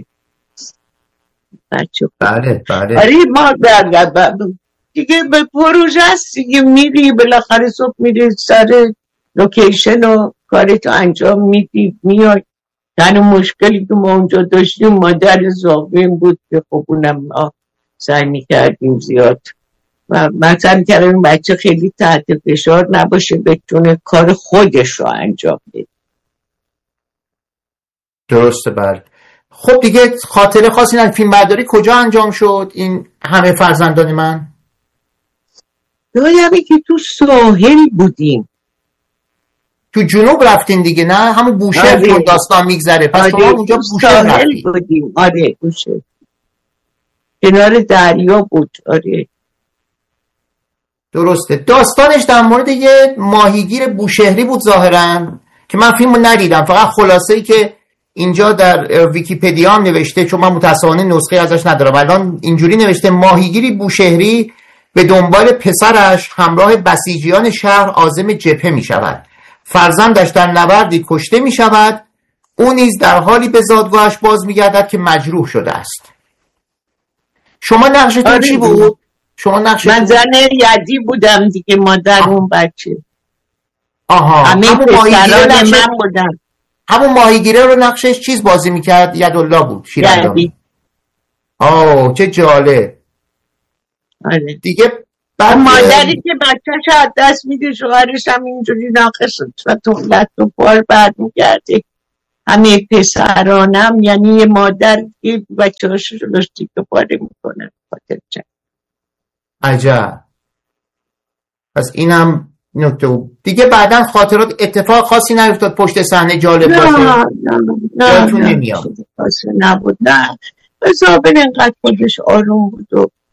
بله آره ما دیگه به پروژه هست دیگه، میری بالاخره صبح میری سر لوکیشن و کارتو انجام میدی میای. تنها مشکلی که ما اونجا داشتیم مادر زاغین بود که خب اونم ما سعی میکردیم زیاد و مثلا کردیم بچه خیلی تحت فشار نباشه، بتونه کار خودش رو انجام بده. درسته بله. خب دیگه خاطره خاصی نه. فیلم برداری کجا انجام شد این همه فرزندان من؟ یادمه که تو ساحل بودیم. تو جنوب رفتین دیگه نه؟ همون بوشهر که داستان میگذره. پس شما اونجا بوشهر رفتین. بودیم. آره بوشهر کنار دریا بود. آره درسته. داستانش در مورد یه ماهیگیر بوشهری بود ظاهراً که من فیلمو ندیدم، فقط خلاصه‌ای که اینجا در ویکی‌پدیا هم نوشته، چون من متأسفانه نسخه ازش ندارم الان، اینجوری نوشته: ماهیگیری بوشهری به دنبال پسرش همراه بسیجیان شهر عازم جبهه می شود. فرزندش در نبردی کشته می شود. او نیز در حالی به زادگاهش باز می گردد که مجروح شده است. شما نقشتون چی بود؟ من زن یدی بودم دیگه، مادر اون بچه. همون ماهیگیره رو نقشش چیز بازی میکرد؟ یدالله بود شیراندامی. چه جالب. آره. دیگه مادری که بچه‌ش از دست میده، شوهرش هم اینجوری ناقص و طفلت و بار برمیگرده. همه پسرانم یعنی یه مادر که بچه‌هاش رو تیکه پاره میکنه. عجب. پس اینم نکته دیگه. بعدن خاطرات اتفاق خاصی نیفتاد پشت صحنه جالب باشه؟ نه نمیاد. خاصی نبود. نه ظاهر اینقدر خودش آروم بود و